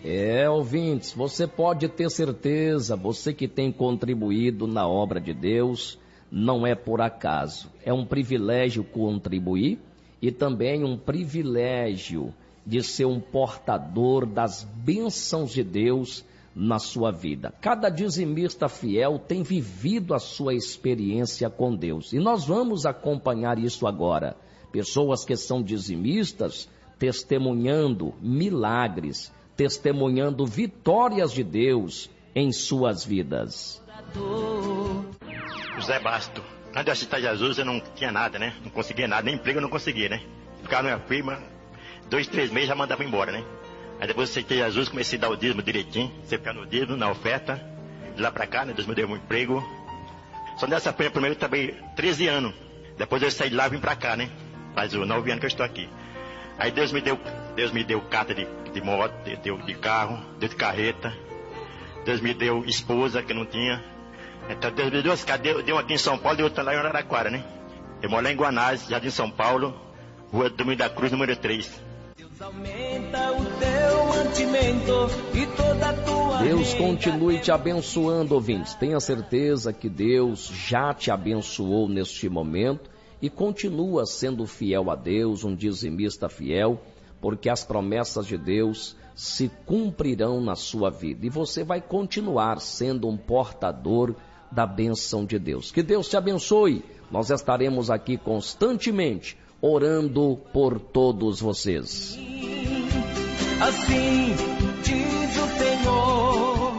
Ouvintes, você pode ter certeza, você que tem contribuído na obra de Deus, não é por acaso. É um privilégio contribuir e também um privilégio de ser um portador das bênçãos de Deus na sua vida. Cada dizimista fiel tem vivido a sua experiência com Deus. E nós vamos acompanhar isso agora. Pessoas que são dizimistas testemunhando milagres, testemunhando vitórias de Deus em suas vidas. José Basto. Antes de aceitar Jesus eu não tinha nada, né? Não conseguia nada, nem emprego eu não conseguia, né? Ficava na minha firma, 2, 3 meses já mandava embora, né? Aí depois eu aceitei Jesus, comecei a dar o dízimo direitinho, você ficar no dízimo, na oferta. De lá pra cá, né? Deus me deu um emprego. Só nessa firma primeiro eu trabalhei 13 anos. Depois eu saí de lá e vim pra cá, né? Faz 9 anos que eu estou aqui. Aí Deus me deu carta de moto, deu de carro, deu de carreta. Deus me deu esposa que eu não tinha. Então Deus me deu as cartas, deu aqui em São Paulo e outra lá em Araraquara, né? Eu moro lá em Guanás, Jardim São Paulo, Rua Domingo da Cruz, número 3. Deus continue te abençoando, ouvintes. Tenha certeza que Deus já te abençoou neste momento e continua sendo fiel a Deus, um dizimista fiel, porque as promessas de Deus se cumprirão na sua vida e você vai continuar sendo um portador da bênção de Deus. Que Deus te abençoe. Nós estaremos aqui constantemente orando por todos vocês. Assim diz o Senhor.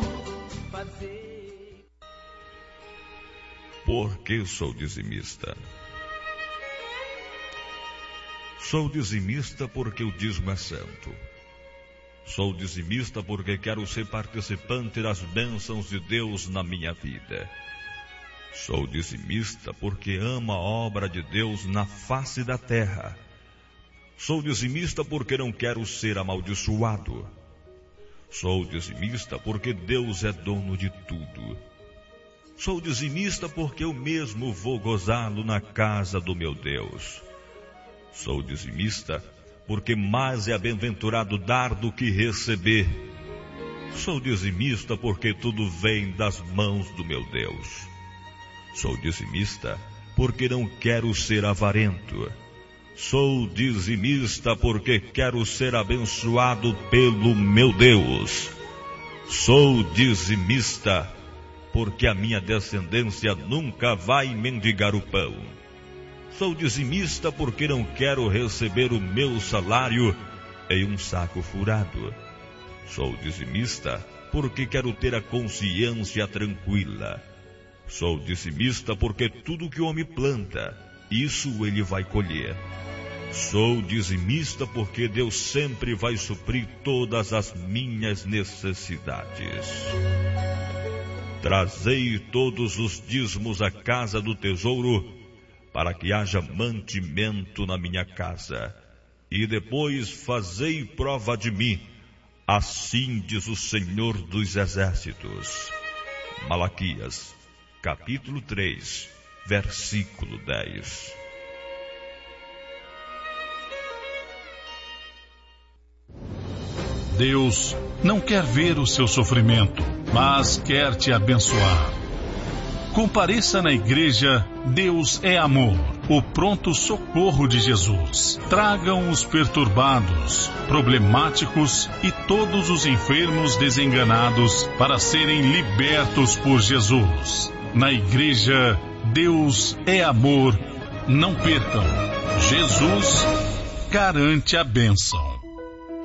Por que sou dizimista? Sou dizimista porque o dízimo é santo. Sou dizimista porque quero ser participante das bênçãos de Deus na minha vida. Sou dizimista porque amo a obra de Deus na face da terra. Sou dizimista porque não quero ser amaldiçoado. Sou dizimista porque Deus é dono de tudo. Sou dizimista porque eu mesmo vou gozá-lo na casa do meu Deus. Sou dizimista porque mais é bem-aventurado dar do que receber. Sou dizimista porque tudo vem das mãos do meu Deus. Sou dizimista porque não quero ser avarento. Sou dizimista porque quero ser abençoado pelo meu Deus. Sou dizimista porque a minha descendência nunca vai mendigar o pão. Sou dizimista porque não quero receber o meu salário em um saco furado. Sou dizimista porque quero ter a consciência tranquila. Sou dizimista porque tudo que o homem planta, isso ele vai colher. Sou dizimista porque Deus sempre vai suprir todas as minhas necessidades. Trazei todos os dízimos à casa do tesouro, para que haja mantimento na minha casa. E depois fazei prova de mim, assim diz o Senhor dos Exércitos. Malaquias, capítulo 3, versículo 10. Deus não quer ver o seu sofrimento, mas quer te abençoar. Compareça na igreja Deus é Amor, o pronto socorro de Jesus. Tragam os perturbados, problemáticos e todos os enfermos desenganados para serem libertos por Jesus. Na igreja Deus é Amor, não percam. Jesus garante a bênção.